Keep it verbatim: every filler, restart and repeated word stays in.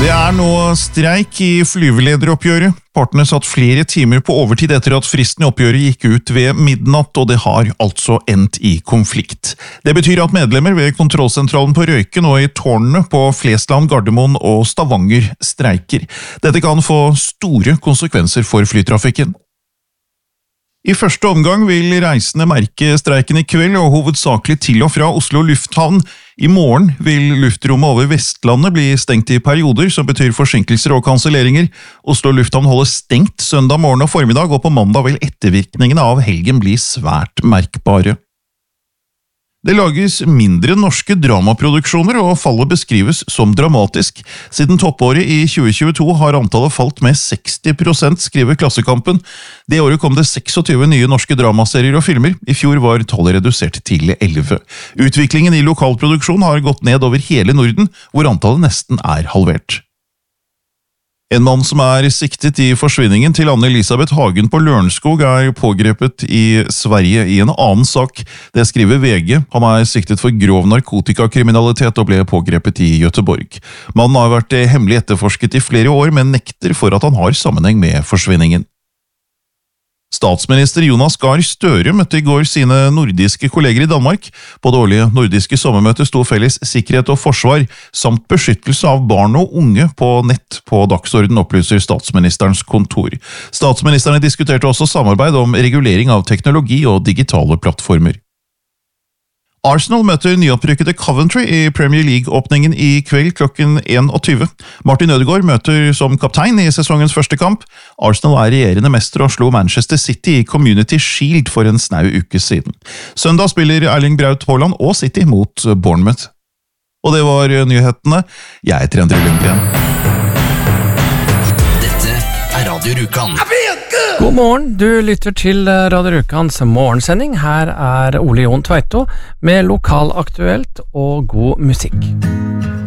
Det er nå streik i flyvelederoppgjøret. Partene satt flere timer på overtid etter at fristen i oppgjøret gikk ut ved midnatt, og det har altså endt i konflikt. Det betyr at medlemmer ved kontrollsentralen på Røyken og i tårnene på Flesland, Gardermoen og Stavanger streiker. Dette kan få store konsekvenser for flytrafikken. I første omgang vil reisende merke streiken i kveld, og hovedsakelig til og fra Oslo lufthavn. I morgen vil luftrommet over Vestlandet bli stengt i perioder, som betyr forsinkelser og kanselleringer. Oslo lufthavn holder stengt søndag morgen og formiddag, og på mandag vil ettervirkningene av helgen bli svært merkbare. Det lages mindre norske dramaproduksjoner, og fallet beskrives som dramatisk. Siden toppåret i tjue tjueto har antallet falt med seksti prosent, skriver Klassekampen. Det året kom det seksogtyve nye norske dramaserier og filmer. I fjor var tallet redusert til elleve. Utviklingen i lokalproduksjon har gått ned over hele Norden, hvor antallet nesten er halvert. En mann som er siktet i forsvinningen til Anne-Elisabeth Hagen på Lørenskog er pågrepet i Sverige i en annen sak. Det skriver V G. Han er siktet for grov narkotikakriminalitet og ble pågrepet i Göteborg. Mannen har vært hemmelig etterforsket i flere år, men nekter for at han har sammenheng med forsvinningen. Statsminister Jonas Gahr Støre møtte i går sine nordiske kolleger i Danmark. På det årlige nordiske sommermøtet sto felles sikkerhet og forsvar, samt beskyttelse av barn og unge på nett på dagsorden, opplyser statsministerens kontor. Statsministerne diskuterte også samarbeid om regulering av teknologi og digitale plattformer. Arsenal møter nyopprykkede Coventry i Premier League-åpningen i kveld klokken en og tyve. Martin Ødegaard møter som kaptein i sesongens første kamp. Arsenal er regjerende mester og slo Manchester City i Community Shield for en snau uke siden. Søndag spiller Erling Braut Haaland og City mot Bournemouth. Og det var nyhetene. Jeg heter Endre Lundgren. Dette er Radio Rjukan. God morgen, du lytter til Radio Rjukans morgensending. Her er Ole Jon Tveito med lokalaktuelt og god musikk.